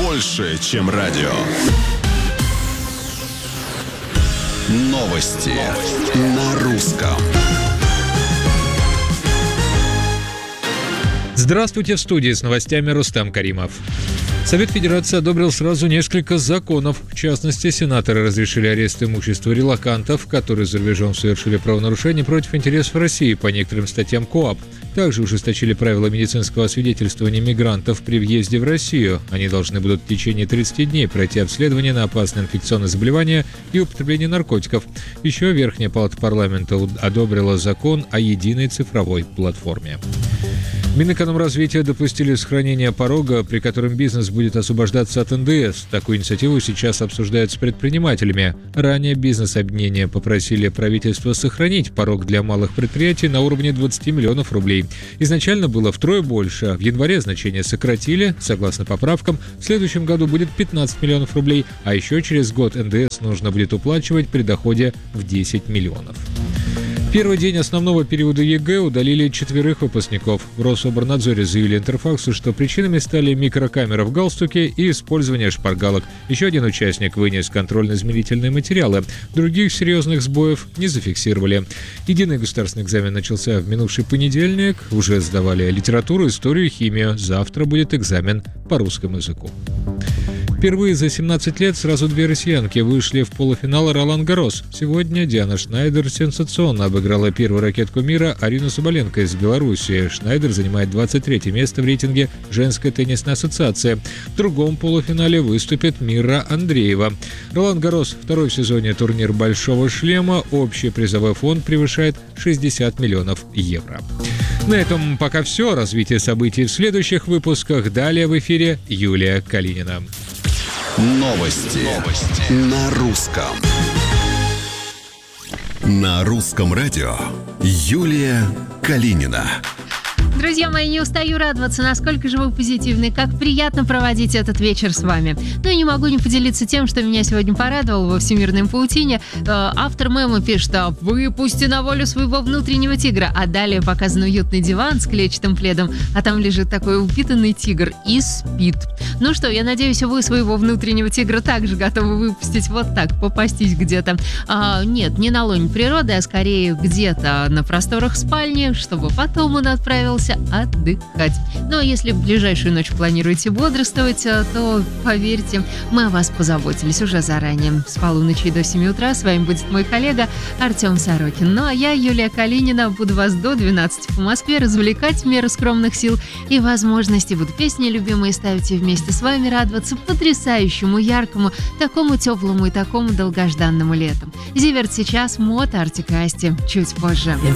больше, чем радио. Новости на русском. Здравствуйте, в студии с новостями Рустам Каримов. Совет Федерации одобрил сразу несколько законов. В частности, сенаторы разрешили арест имущества релокантов, которые за рубежом совершили правонарушения против интересов России по некоторым статьям КоАП. Также ужесточили правила медицинского освидетельствования мигрантов при въезде в Россию. Они должны будут в течение 30 дней пройти обследование на опасные инфекционные заболевания и употребление наркотиков. Еще Верхняя палата парламента одобрила закон о единой цифровой платформе. Минэкономразвития допустили сохранение порога, при котором бизнес будет освобождаться от НДС. Такую инициативу сейчас обсуждают с предпринимателями. Ранее бизнес-объединения попросили правительство сохранить порог для малых предприятий на уровне 20 миллионов рублей. Изначально было втрое больше. В январе значение сократили. Согласно поправкам, в следующем году будет 15 миллионов рублей, а еще через год НДС нужно будет уплачивать при доходе в 10 миллионов. В первый день основного периода ЕГЭ удалили 4 выпускников. В Рособорнадзоре заявили Интерфаксу, что причинами стали микрокамера в галстуке и использование шпаргалок. Еще один участник вынес контрольно-измерительные материалы. Других серьезных сбоев не зафиксировали. Единый государственный экзамен начался в минувший понедельник. Уже сдавали литературу, историю и химию. Завтра будет экзамен по русскому языку. Впервые за 17 лет сразу 2 россиянки вышли в полуфинал Ролан-Гаррос. Сегодня Диана Шнайдер сенсационно обыграла первую ракетку мира Арину Соболенко из Беларуси. Шнайдер занимает 23 место в рейтинге Женской теннисной ассоциации. В другом полуфинале выступит Мира Андреева. Ролан-Гаррос – второй в сезоне турнир «Большого шлема». Общий призовой фонд превышает 60 миллионов евро. На этом пока все. Развитие событий в следующих выпусках. Далее в эфире Юлия Калинина. Новости на русском. На русском радио Юлия Калинина. Друзья мои, не устаю радоваться, насколько же вы позитивны, как приятно проводить этот вечер с вами. Ну и не могу не поделиться тем, что меня сегодня порадовало во всемирной паутине. Автор мема пишет: «Выпусти на волю своего внутреннего тигра». А далее показан уютный диван с клетчатым пледом, а там лежит такой упитанный тигр и спит. Ну что, я надеюсь, вы своего внутреннего тигра также готовы выпустить вот так, попастись где-то. Нет, не на лоне природы, а скорее где-то на просторах спальни, чтобы потом он отправился отдыхать. Ну а если в ближайшую ночь планируете бодрствовать, то, поверьте, мы о вас позаботились уже заранее. С полуночи до 7 утра с вами будет мой коллега Артем Сорокин. Ну а я, Юлия Калинина, буду вас до 12 по Москве развлекать в меру скромных сил и возможностей. Буду песни любимые ставить и вместе с вами радоваться потрясающему, яркому, такому теплому и такому долгожданному лету. Зиверт сейчас, Мот, Артик и Асти чуть позже.